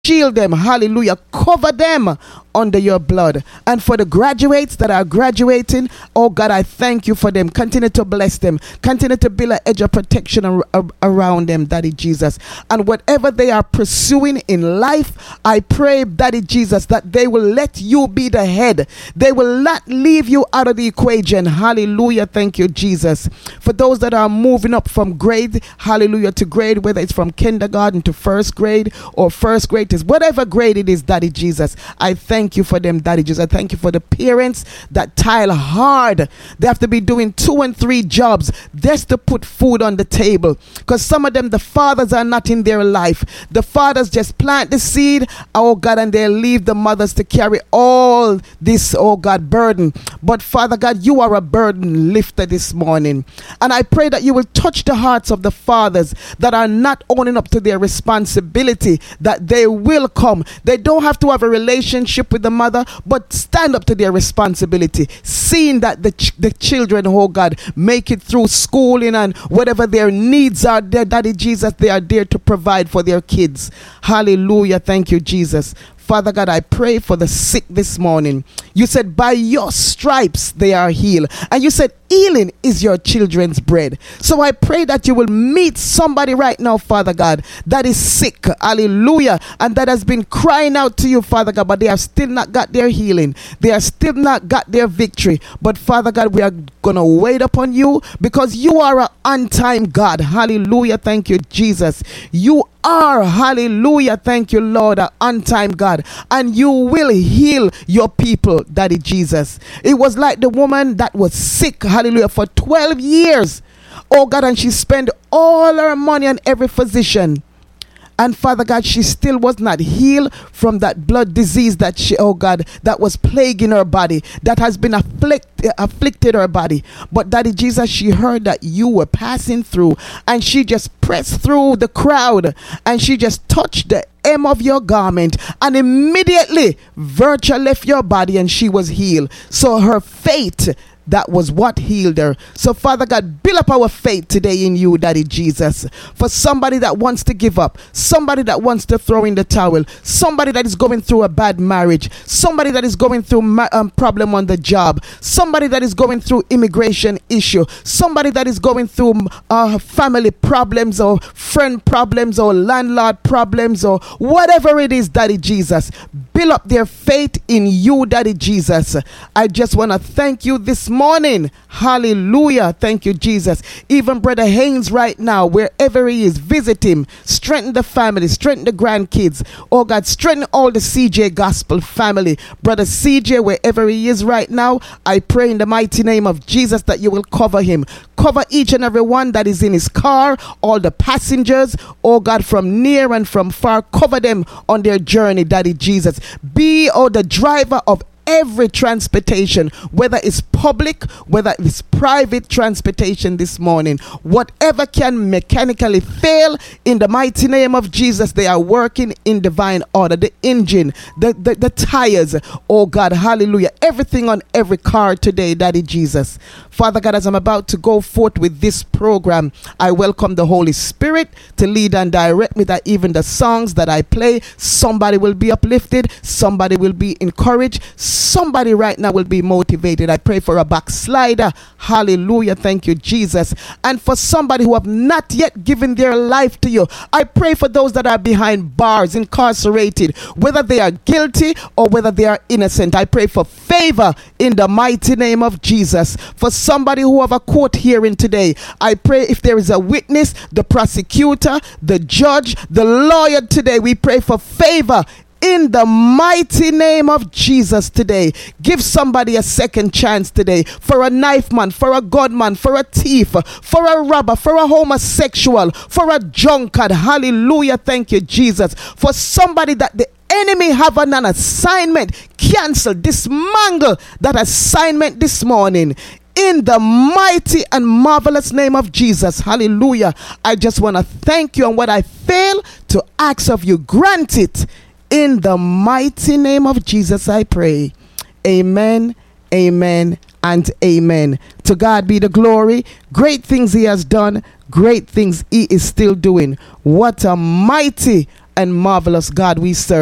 Shield them, hallelujah, cover them under your blood. And for the graduates that are graduating, oh God, I thank you for them. Continue to bless them. Continue to build an edge of protection around them, Daddy Jesus. And whatever they are pursuing in life, I pray, Daddy Jesus, that they will let you be the head. They will not leave you out of the equation. Hallelujah. Thank you, Jesus. For those that are moving up from grade, hallelujah, to grade, whether it's from kindergarten to first grade or first grade, whatever grade it is, Daddy Jesus, I thank you for them, Daddy Jesus. I thank you for the parents that toil hard. They have to be doing 2 and 3 jobs just to put food on the table, because some of them, the fathers are not in their life. The fathers just plant the seed, oh God, and they leave the mothers to carry all this, oh God, burden. But Father God, you are a burden lifter this morning, and I pray that you will touch the hearts of the fathers that are not owning up to their responsibility, that they will come. They don't have to have a relationship with the mother, but stand up to their responsibility, seeing that the children, oh God, make it through schooling and whatever their needs are there, Daddy Jesus, they are there to provide for their kids. Hallelujah. Thank you, Jesus. Father God, I pray for the sick this morning. You said by your stripes they are healed. And you said healing is your children's bread. So I pray that you will meet somebody right now, Father God, that is sick. Hallelujah. And that has been crying out to you, Father God, but they have still not got their healing. They have still not got their victory. But Father God, we are going to wait upon you, because you are an on-time God. Hallelujah. Thank you, Jesus. You are, hallelujah, thank you, Lord, an on-time God, and you will heal your people, Daddy Jesus. It was like the woman that was sick, hallelujah, for 12 years, oh God, and she spent all her money on every physician. And Father God, she still was not healed from that blood disease that she, oh God, that was plaguing her body, that has been afflicted her body. But Daddy Jesus, she heard that you were passing through, and she just pressed through the crowd, and she just touched the hem of your garment, and immediately virtue left your body, and she was healed. So her faith, that was what healed her. So Father God, build up our faith today in you, Daddy Jesus. For somebody that wants to give up, somebody that wants to throw in the towel, somebody that is going through a bad marriage, somebody that is going through problem on the job, somebody that is going through immigration issue, somebody that is going through family problems or friend problems or landlord problems or whatever it is, Daddy Jesus. Build up their faith in you, Daddy Jesus. I just want to thank you this morning. Hallelujah. Thank you, Jesus. Even Brother Haynes right now, wherever he is, visit him. Strengthen the family. Strengthen the grandkids. Oh God, strengthen all the CJ Gospel family. Brother CJ, wherever he is right now, I pray in the mighty name of Jesus that you will cover him. Cover each and every one that is in his car, all the passengers, oh God, from near and from far. Cover them on their journey, Daddy Jesus. Be, oh, the driver of every transportation, whether it's public, whether it's private transportation this morning, whatever can mechanically fail, in the mighty name of Jesus, they are working in divine order. The engine, the tires, oh God, hallelujah, everything on every car today, Daddy Jesus. Father God, as I'm about to go forth with this program, I welcome the Holy Spirit to lead and direct me, that even the songs that I play, somebody will be uplifted, somebody will be encouraged, somebody right now will be motivated. I pray for a backslider. Hallelujah. Thank you, Jesus. And for somebody who have not yet given their life to you, I pray for those that are behind bars, incarcerated, whether they are guilty or whether they are innocent. I pray for favor in the mighty name of Jesus. For somebody who have a court hearing today, I pray if there is a witness, the prosecutor, the judge, the lawyer today, we pray for favor in the mighty name of Jesus today. Give somebody a second chance today. For a knife man, for a gunman, for a thief, for a robber, for a homosexual, for a drunkard. Hallelujah. Thank you, Jesus. For somebody that the enemy have an assignment, cancel, dismantle that assignment this morning. In the mighty and marvelous name of Jesus. Hallelujah. I just want to thank you, and what I fail to ask of you, grant it. In the mighty name of Jesus, I pray. Amen, amen, and amen. To God be the glory. Great things he has done. Great things he is still doing. What a mighty and marvelous God we serve.